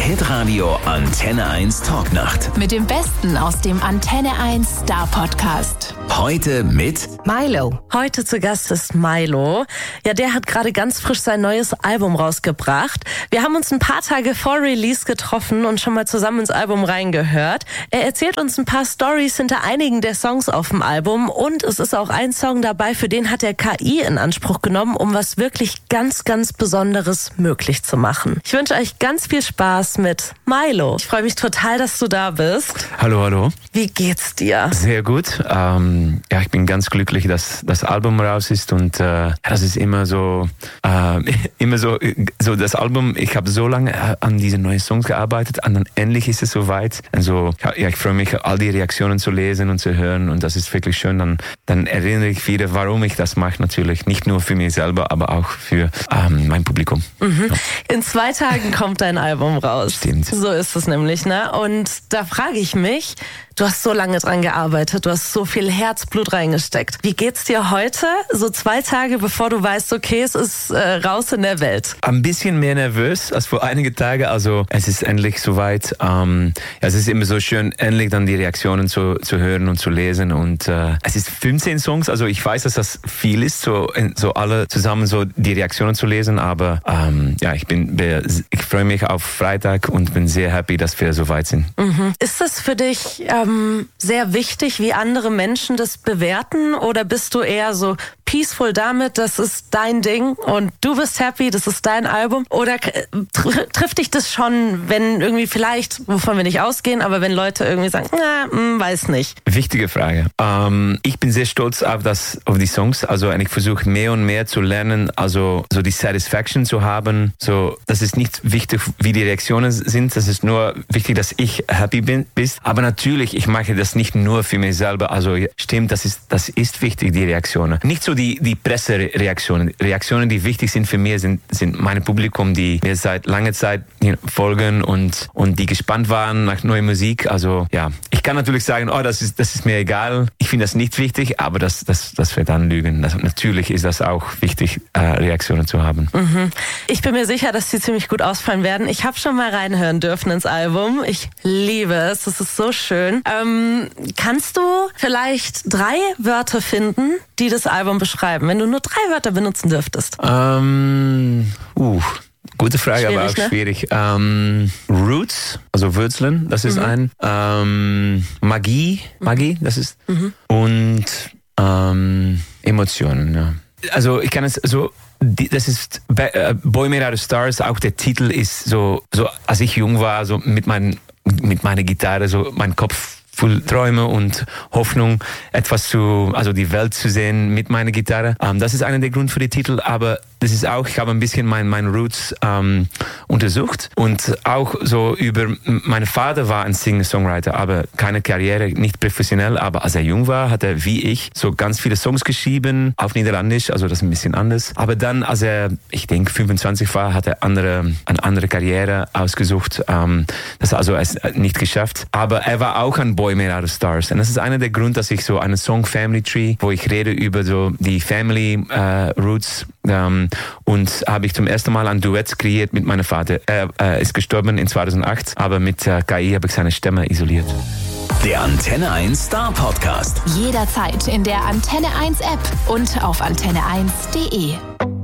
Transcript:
Hitradio Antenne 1 Talknacht. Mit dem Besten aus dem Antenne 1 Star Podcast. Heute mit Milo. Heute zu Gast ist Milo. Ja, der hat gerade ganz frisch sein neues Album rausgebracht. Wir haben uns ein paar Tage vor Release getroffen und schon mal zusammen ins Album reingehört. Er erzählt uns ein paar Storys hinter einigen der Songs auf dem Album und es ist auch ein Song dabei, für den hat er KI in Anspruch genommen, um was wirklich ganz, ganz Besonderes möglich zu machen. Ich wünsche euch ganz viel Spaß mit Milo. Ich freue mich total, dass du da bist. Hallo, hallo. Wie geht's dir? Sehr gut. Ja, ich bin ganz glücklich, dass das Album raus ist und das ist immer so das Album. Ich habe so lange an diesen neuen Songs gearbeitet und dann endlich ist es soweit. Also ja, ich freue mich, all die Reaktionen zu lesen und zu hören und das ist wirklich schön. Dann erinnere ich wieder, warum ich das mache. Natürlich nicht nur für mich selber, aber auch für mein Publikum. Mhm. Ja. In 2 Tagen kommt dein Album raus. Stimmt. So ist es nämlich, ne? Und da frage ich mich, du hast so lange dran gearbeitet, du hast so viel Herzblut reingesteckt. Wie geht's dir heute, so 2 Tage bevor du weißt, okay, es ist raus in der Welt? Ein bisschen mehr nervös als vor einigen Tagen. Also es ist endlich soweit. Es ist immer so schön, endlich dann die Reaktionen zu hören und zu lesen. Und es ist 15 Songs, also ich weiß, dass das viel ist, so alle zusammen so die Reaktionen zu lesen. Aber ich freue mich auf Freitag und bin sehr happy, dass wir soweit sind. Mhm. Ist das für dich sehr wichtig, wie andere Menschen das bewerten? Oder bist du eher so peaceful damit, das ist dein Ding und du bist happy, das ist dein Album? Oder trifft dich das schon, wenn irgendwie vielleicht, wovon wir nicht ausgehen, aber wenn Leute irgendwie sagen, weiß nicht? Wichtige Frage. Ich bin sehr stolz auf die Songs, also ich versuche mehr und mehr zu lernen, also so die Satisfaction zu haben. So, das ist nicht wichtig, wie die Reaktionen sind, das ist nur wichtig, dass ich happy bin. Aber natürlich, ich mache das nicht nur für mich selber, also stimmt, das ist wichtig, die Reaktionen. Nicht so die Pressereaktionen. Reaktionen, die wichtig sind für mich, sind mein Publikum, die mir seit langer Zeit folgen und die gespannt waren nach neuer Musik. Also ja, ich kann natürlich sagen, das ist mir egal. Ich finde das nicht wichtig, aber das wird dann lügen. Natürlich ist das auch wichtig, Reaktionen zu haben. Mhm. Ich bin mir sicher, dass die ziemlich gut ausfallen werden. Ich habe schon mal reinhören dürfen ins Album. Ich liebe es. Das ist so schön. Kannst du vielleicht 3 Wörter finden, die das Album beschreiben, wenn du nur 3 Wörter benutzen dürftest? Gute Frage, schwierig, aber auch ne? schwierig. Roots, also Wurzeln, das ist ein. Magie, das ist. Und Emotionen, ja. Also ich kann es so. Das ist Boy Made Out of Stars, auch der Titel ist so als ich jung war, so mit meiner Gitarre, so mein Kopf voll Träume und Hoffnung, also die Welt zu sehen mit meiner Gitarre. Das ist einer der Gründe für den Titel, aber das ist auch, ich habe ein bisschen meine Roots untersucht und auch so mein Vater war ein Singer-Songwriter, aber keine Karriere, nicht professionell, aber als er jung war, hat er wie ich so ganz viele Songs geschrieben auf Niederländisch, also das ist ein bisschen anders. Aber dann, als er, ich denke 25 war, hat er eine andere Karriere ausgesucht, das also es nicht geschafft. Aber er war auch ein Boy Made Out of Stars und das ist einer der Gründe, dass ich so einen Song Family Tree, wo ich rede über so die Family Roots, und habe ich zum ersten Mal ein Duett kreiert mit meinem Vater. Er ist gestorben in 2008, aber mit KI habe ich seine Stimme isoliert. Der Antenne 1 Star Podcast. Jederzeit in der Antenne 1 App und auf antenne1.de.